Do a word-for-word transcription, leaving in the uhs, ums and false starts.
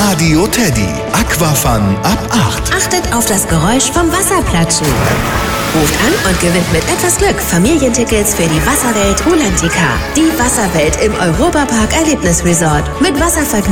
Radio Teddy. Aquafun ab acht. Achtet auf das Geräusch vom Wasserplatschen. Ruft an und gewinnt mit etwas Glück Familientickets für die Wasserwelt Rulantica. Die Wasserwelt im Europapark Erlebnisresort mit Wasservergnügen.